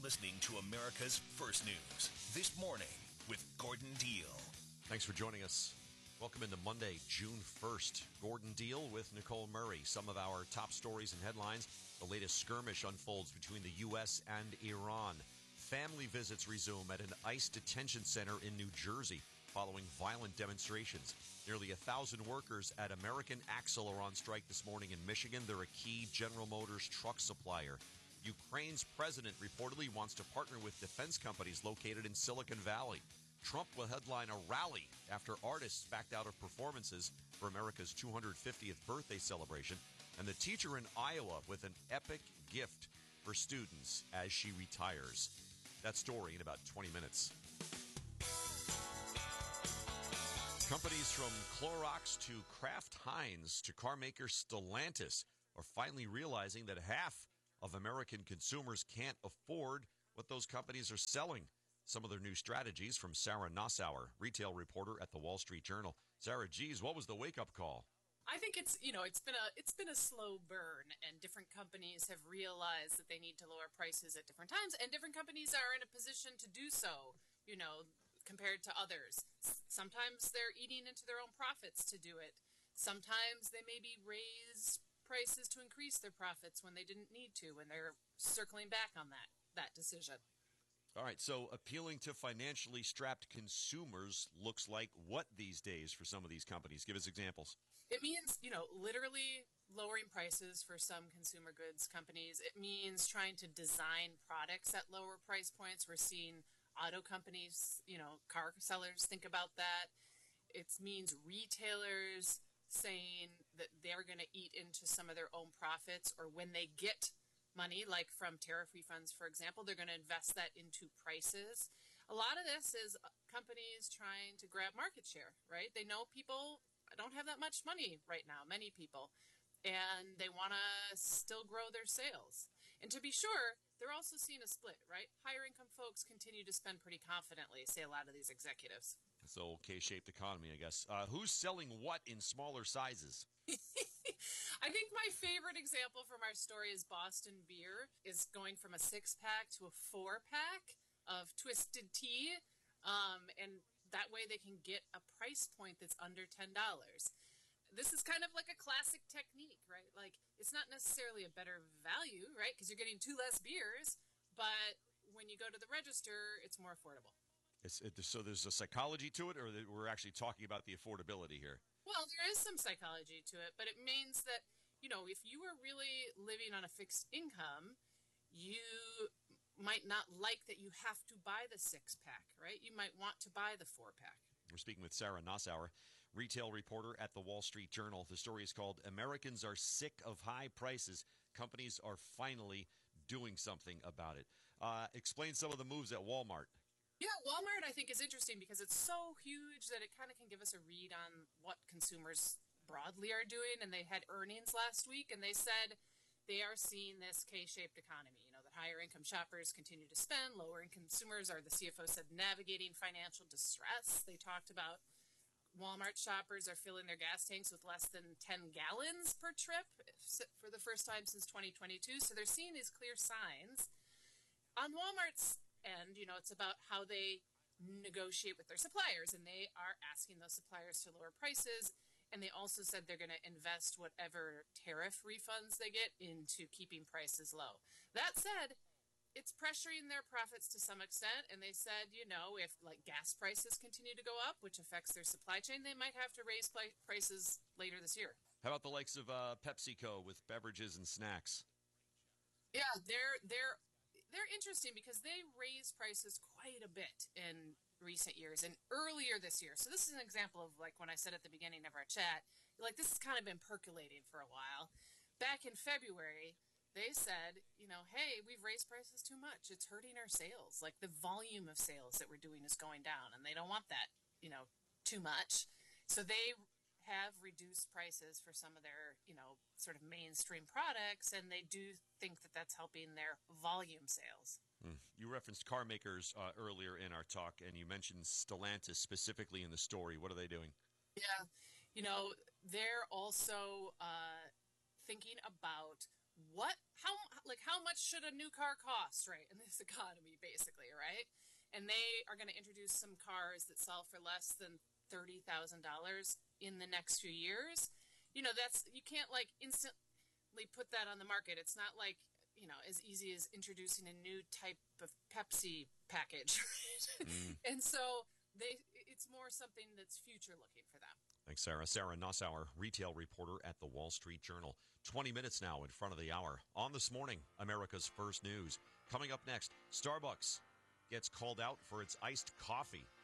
listening to America's First News. This morning with Gordon Deal. Thanks for joining us. Welcome into Monday, June 1st. Gordon Deal with Nicole Murray. Some of our top stories and headlines. The latest skirmish unfolds between the U.S. and Iran. Family visits resume at an ICE detention center in New Jersey following violent demonstrations. Nearly 1,000 workers at American Axle are on strike this morning in Michigan. They're a key General Motors truck supplier. Ukraine's president reportedly wants to partner with defense companies located in Silicon Valley. Trump will headline a rally after artists backed out of performances for America's 250th birthday celebration. And the teacher in Iowa with an epic gift for students as she retires. That story in about 20 minutes. Companies from Clorox to Kraft Heinz to car maker Stellantis are finally realizing that half of American consumers can't afford what those companies are selling. Some of their new strategies from Sarah Nassauer, retail reporter at the Wall Street Journal. Sarah, geez, what was the wake-up call? I think it's been a slow burn, and different companies have realized that they need to lower prices at different times, and different companies are in a position to do so, compared to others. Sometimes they're eating into their own profits to do it. Sometimes they maybe raise prices to increase their profits when they didn't need to, and they're circling back on that decision. All right, so appealing to financially strapped consumers looks like what these days for some of these companies? Give us examples. It means, literally lowering prices for some consumer goods companies. It means trying to design products at lower price points. We're seeing auto companies, car sellers think about that. It means retailers saying that they're going to eat into some of their own profits, or when they get money, like from tariff refunds, for example, they're going to invest that into prices. A lot of this is companies trying to grab market share, right? They know people don't have that much money right now, many people, and they want to still grow their sales. And to be sure, they're also seeing a split, right? Higher income folks continue to spend pretty confidently, say a lot of these executives. It's the old K-shaped economy, I guess. Who's selling what in smaller sizes? I think my favorite example from our story is Boston Beer is going from a 6-pack to a 4-pack of Twisted Tea, and that way they can get a price point that's under $10. This is kind of like a classic technique, right? Like, it's not necessarily a better value, right? Because you're getting 2 less beers, but when you go to the register, it's more affordable. So there's a psychology to it, or that we're actually talking about the affordability here? Well, there is some psychology to it, but it means that, if you were really living on a fixed income, you might not like that you have to buy the 6-pack, right? You might want to buy the 4-pack. We're speaking with Sarah Nassauer, retail reporter at the Wall Street Journal. The story is called Americans Are Sick of High Prices. Companies are finally doing something about it. Explain some of the moves at Walmart. Yeah, Walmart, I think, is interesting because it's so huge that it kind of can give us a read on what consumers broadly are doing. And they had earnings last week, and they said they are seeing this K-shaped economy, that higher income shoppers continue to spend, lower income consumers are, the CFO said, navigating financial distress. They talked about Walmart shoppers are filling their gas tanks with less than 10 gallons per trip for the first time since 2022. So they're seeing these clear signs. On Walmart's end, it's about how they negotiate with their suppliers, and they are asking those suppliers to lower prices. And they also said they're going to invest whatever tariff refunds they get into keeping prices low. That said, it's pressuring their profits to some extent. And they said, if gas prices continue to go up, which affects their supply chain, they might have to raise prices later this year. How about the likes of PepsiCo with beverages and snacks? Yeah, they're interesting because they raise prices quite a bit in recent years and earlier this year. So this is an example of when I said at the beginning of our chat, this has kind of been percolating for a while. Back in February, they said, hey, we've raised prices too much. It's hurting our sales. The volume of sales that we're doing is going down, and they don't want that, too much. So they have reduced prices for some of their, sort of mainstream products, and they do think that that's helping their volume sales. You referenced car makers earlier in our talk, and you mentioned Stellantis specifically in the story. What are they doing? Yeah, they're also thinking about how much should a new car cost, right, in this economy, basically, right? And they are going to introduce some cars that sell for less than $30,000 in the next few years. You can't instantly put that on the market. It's not like, as easy as introducing a new type of Pepsi package. And so it's more something that's future looking for them. Thanks, Sarah. Sarah Nussauer, retail reporter at the Wall Street Journal. 20 minutes now in front of the hour. On This Morning, America's First News. Coming up next, Starbucks gets called out for its iced coffee.